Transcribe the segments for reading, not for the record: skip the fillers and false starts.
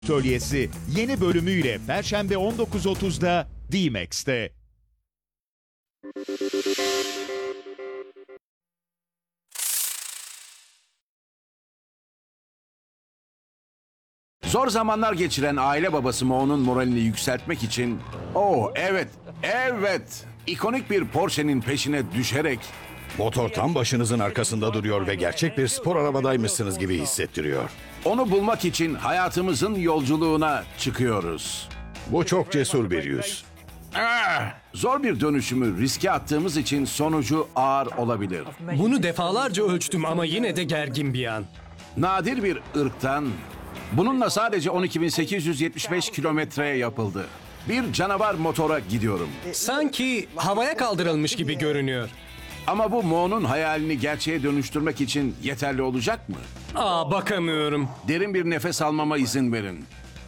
Atölyesi yeni bölümüyle Perşembe 19.30'da D-Max'te. Zor zamanlar geçiren aile babası Mo'nun moralini yükseltmek için evet, ikonik bir Porsche'nin peşine düşerek Motor tam başınızın arkasında duruyor ve gerçek bir spor arabadaymışsınız gibi hissettiriyor. onu bulmak için hayatımızın yolculuğuna çıkıyoruz. Bu çok cesur bir yüz. Zor bir dönüşümü riske attığımız için sonucu ağır olabilir. Bunu defalarca ölçtüm ama yine de gergin bir an. Nadir bir ırktan bununla sadece 12.875 kilometreye yapıldı. Bir canavar motora gidiyorum. Sanki havaya kaldırılmış gibi görünüyor. Ama bu Mo'nun hayalini gerçeğe dönüştürmek için yeterli olacak mı? Bakamıyorum. Derin bir nefes almama izin verin.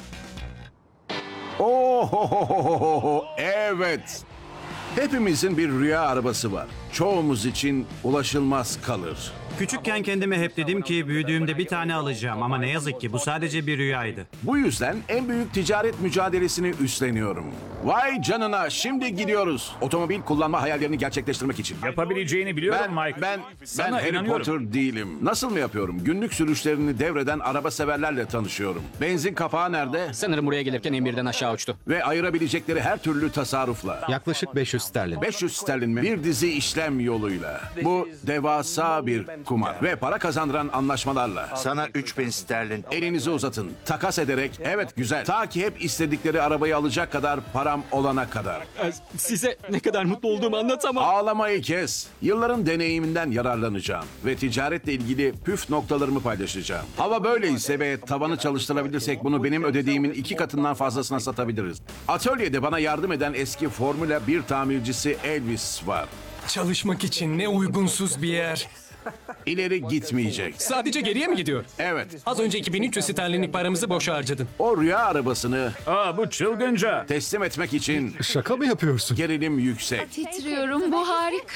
Oh, evet. Hepimizin bir rüya arabası var. Çoğumuz için ulaşılmaz kalır. Küçükken kendime hep dedim ki büyüdüğümde bir tane alacağım ama ne yazık ki bu sadece bir rüyaydı. Bu yüzden en büyük ticaret mücadelesini üstleniyorum. Vay canına, şimdi gidiyoruz. Otomobil kullanma hayallerini gerçekleştirmek için. Yapabileceğini biliyorum Mike. Ben Sana Harry inanıyorum. Potter değilim. Nasıl mı yapıyorum? Günlük sürüşlerini devreden araba severlerle tanışıyorum. Benzin kapağı nerede? Sanırım buraya gelirken emirden aşağı uçtu. Ve ayırabilecekleri her türlü tasarrufla. Yaklaşık 500 sterlin. 500 sterlin mi? Bir dizi işlem yoluyla. Bu devasa bir kumar. Ve para kazandıran anlaşmalarla. Sana 3000 sterlin. Elinizi uzatın. Takas ederek. Evet, güzel. Ta ki hep istedikleri arabayı alacak kadar param olana kadar. Size ne kadar mutlu olduğumu anlatamam. Ağlamayı kes. Yılların deneyiminden yararlanacağım. Ve ticaretle ilgili püf noktalarımı paylaşacağım. Hava böyleyse ve tavanı çalıştırabilirsek bunu benim ödediğimin 2 katından fazlasına satabiliriz. Atölyede bana yardım eden eski Formula 1 tamircisi Elvis var. Çalışmak için ne uygunsuz bir yer. İleri gitmeyecek. Sadece geriye mi gidiyor? Evet. Az önce 2300 sterlinlik paramızı boşa harcadın. O rüya arabasını Bu çılgınca. teslim etmek için Şaka mı yapıyorsun? gerilim yüksek. Titriyorum, bu harika.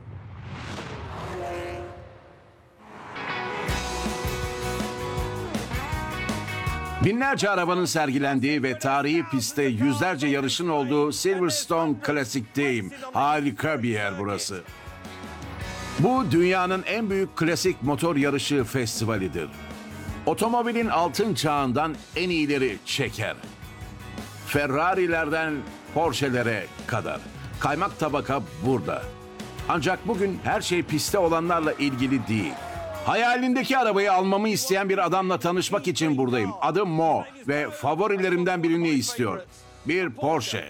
Binlerce arabanın sergilendiği ve tarihi pistte yüzlerce yarışın olduğu Silverstone Classic'teyim. Harika bir yer burası. Bu dünyanın en büyük klasik motor yarışı festivalidir. Otomobilin altın çağından en iyileri çeker. Ferrari'lerden Porsche'lere kadar. Kaymak tabaka burada. Ancak bugün her şey pistte olanlarla ilgili değil. Hayalindeki arabayı almamı isteyen bir adamla tanışmak için buradayım. Adım Mo ve favorilerimden birini istiyor. Bir Porsche.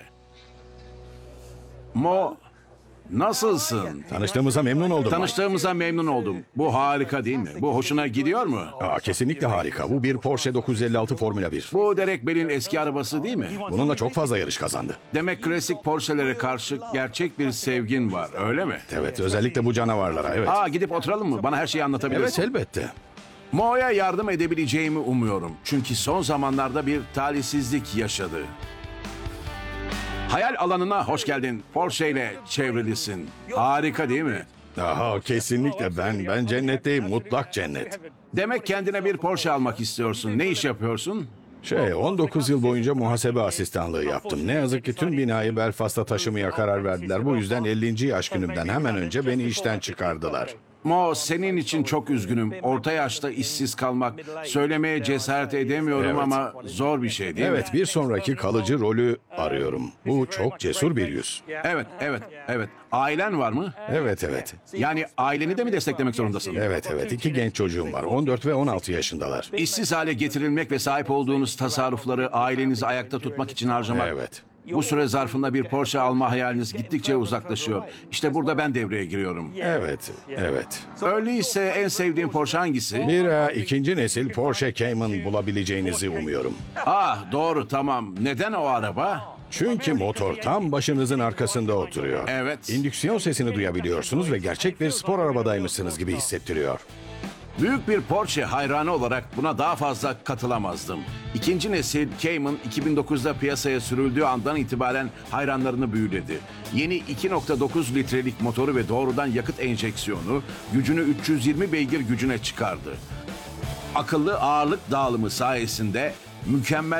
Mo, nasılsın? Tanıştığımıza memnun oldum. Tanıştığımıza memnun oldum. Bu harika değil mi? Bu hoşuna gidiyor mu? Kesinlikle harika. Bu bir Porsche 956 Formula 1. Bu Derek Bell'in eski arabası değil mi? Bununla çok fazla yarış kazandı. Demek klasik Porsche'lere karşı gerçek bir sevgin var, öyle mi? Evet, özellikle bu canavarlara, evet. Gidip oturalım mı? Bana her şeyi Evet, anlatabilirsin. elbette. Mo'ya yardım edebileceğimi umuyorum. Çünkü son zamanlarda bir talihsizlik yaşadı. Hayal alanına hoş geldin. Porsche ile çevrilisin. Harika değil mi? Kesinlikle ben cennetteyim, mutlak cennet. Demek kendine bir Porsche almak istiyorsun. Ne iş yapıyorsun? 19 yıl boyunca muhasebe asistanlığı yaptım. Ne yazık ki tüm binayı Belfast'a taşımaya karar verdiler. Bu yüzden 50. yaş günümden hemen önce beni işten çıkardılar. Mo, senin için çok üzgünüm. Orta yaşta işsiz kalmak, söylemeye cesaret edemiyorum Evet. ama zor bir şey değil mi? Evet, bir sonraki kalıcı rolü arıyorum. Bu çok cesur bir yüz. Evet. Ailen var mı? Evet. Yani aileni de mi desteklemek zorundasın? Evet. 2 genç çocuğum var. 14 ve 16 yaşındalar. İşsiz hale getirilmek ve sahip olduğunuz tasarrufları ailenizi ayakta tutmak için harcamak. Evet. Bu süre zarfında bir Porsche alma hayaliniz gittikçe uzaklaşıyor. İşte burada ben devreye giriyorum. Evet. Öyleyse en sevdiğin Porsche hangisi? Bir ikinci nesil Porsche Cayman bulabileceğinizi umuyorum. Doğru, tamam. Neden o araba? Çünkü motor tam başınızın arkasında oturuyor. Evet. İndüksiyon sesini duyabiliyorsunuz ve gerçek bir spor arabadaymışsınız gibi hissettiriyor. Büyük bir Porsche hayranı olarak buna daha fazla katılamazdım. İkinci nesil Cayman 2009'da piyasaya sürüldüğü andan itibaren hayranlarını büyüledi. Yeni 2.9 litrelik motoru ve doğrudan yakıt enjeksiyonu gücünü 320 beygir gücüne çıkardı. Akıllı ağırlık dağılımı sayesinde mükemmel